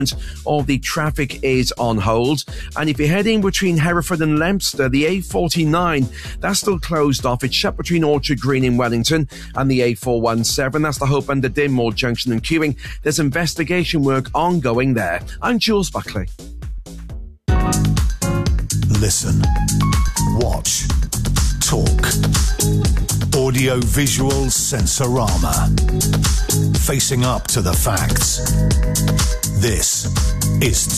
of the traffic is on hold. And if you're heading between Hereford and Leominster, the A49, that's still closed off. It's shut between Orchard Green in Wellington and the A417. That's the Hope under Dinmore Junction and queuing. There's investigation work ongoing there. I'm Jules Buckley. Listen, watch, talk. Audio-visual Sensorama. Facing up to the facts. This is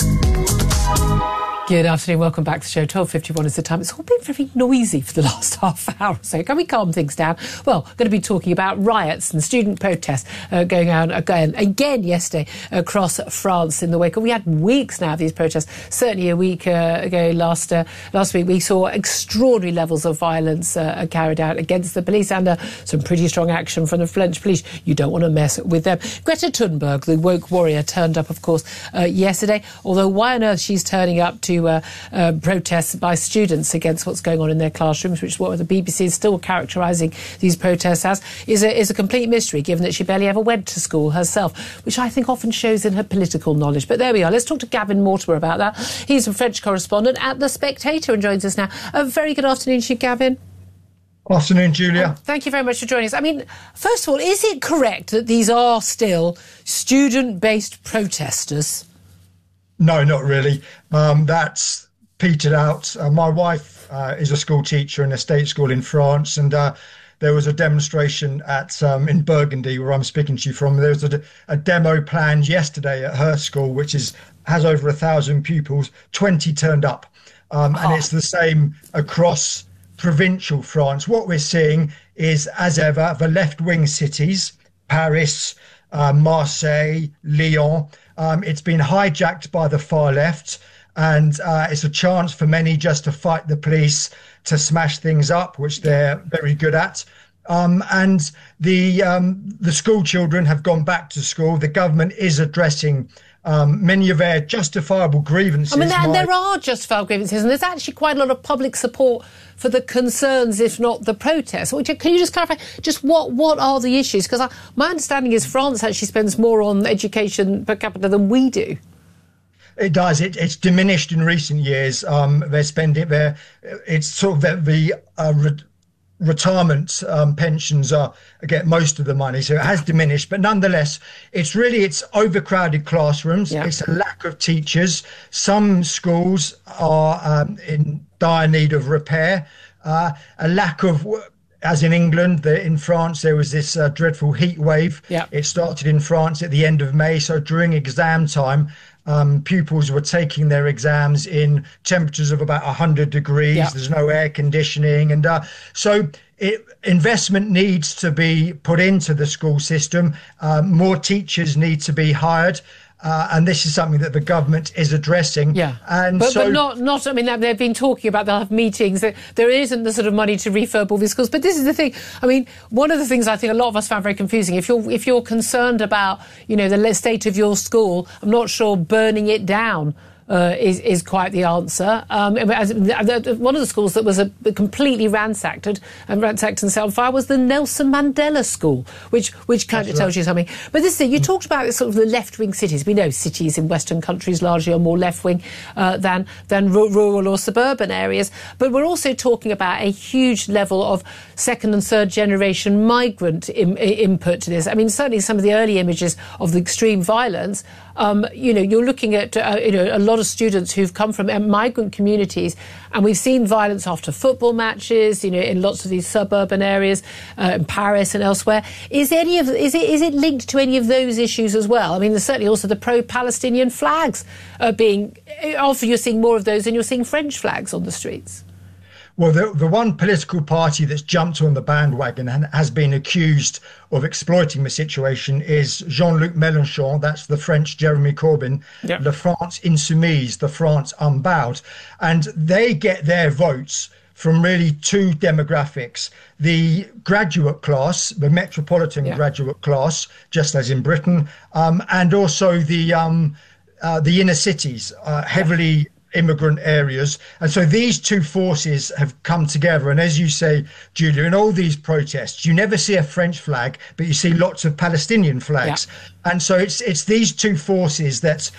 Talk. Good afternoon, welcome back to the show. 12:51 is the time. It's all been very noisy for the last half hour or so. Can we calm things down? Well, going to be talking about riots and student protests going on again yesterday across France in the wake of. We had weeks now of these protests. Certainly a week ago, last week, we saw extraordinary levels of violence carried out against the police and some pretty strong action from the French police. You don't want to mess with them. Greta Thunberg, the woke warrior, turned up, of course, yesterday. Although why on earth she's turning up to protests by students against what's going on in their classrooms, which is what the BBC is still characterising these protests as, is a complete mystery, given that she barely ever went to school herself, which I think often shows in her political knowledge. But there we are. Let's talk to Gavin Mortimer about that. He's a French correspondent at The Spectator and joins us now. A very good afternoon to you, Gavin. Afternoon, Julia. Thank you very much for joining us. I mean, first of all, is it correct that these are still student-based protesters? No, not really. That's petered out. My wife is a school teacher in a state school in France, and there was a demonstration at in Burgundy, where I'm speaking to you from. There was a demo planned yesterday at her school, which has over 1,000 pupils. 20 turned up, and it's the same across provincial France. What we're seeing is, as ever, the left-wing cities, Paris, Marseille, Lyon. It's been hijacked by the far left, and it's a chance for many just to fight the police, to smash things up, which they're very good at. And the school children have gone back to school. The government is addressing many of their justifiable grievances. I mean, and there are justifiable grievances, and there's actually quite a lot of public support for the concerns, if not the protests. Can you just clarify just what are the issues? Because my understanding is France actually spends more on education per capita than we do. It does. It's diminished in recent years. They're spending it's sort of the retirement pensions get most of the money, so it has diminished, but nonetheless it's overcrowded classrooms. It's a lack of teachers. Some schools are in dire need of repair, a lack of, as in England, in France there was this dreadful heat wave. It started in France at the end of May, so during exam time pupils were taking their exams in temperatures of about 100 degrees. There's no air conditioning, and so investment needs to be put into the school system. More teachers need to be hired. And this is something that the government is addressing. But not. I mean, they've been talking about, they'll have meetings. There isn't the sort of money to refurb all these schools. But this is the thing. I mean, one of the things I think a lot of us found very confusing. If you're concerned about, the state of your school, I'm not sure burning it down is quite the answer. One of the schools that was completely ransacked and set on fire was the Nelson Mandela School, which kind of tells you something. But this thing, you talked about sort of the left-wing cities. We know cities in Western countries largely are more left-wing than rural or suburban areas. But we're also talking about a huge level of second and third generation migrant input to this. I mean, certainly some of the early images of the extreme violence, you're looking at a lot of students who've come from migrant communities, and we've seen violence after football matches, in lots of these suburban areas, in Paris and elsewhere. Is it linked to any of those issues as well? I mean, there's certainly also the pro-Palestinian flags often you're seeing more of those than you're seeing French flags on the streets. Well, the one political party that's jumped on the bandwagon and has been accused of exploiting the situation is Jean-Luc Mélenchon. That's the French Jeremy Corbyn, La France Insoumise, the France Unbowed. And they get their votes from really two demographics: the graduate class, the metropolitan graduate class, just as in Britain, and also the inner cities, heavily immigrant areas. And so these two forces have come together. And as you say, Julia, in all these protests, you never see a French flag, but you see lots of Palestinian flags. And so it's these two forces that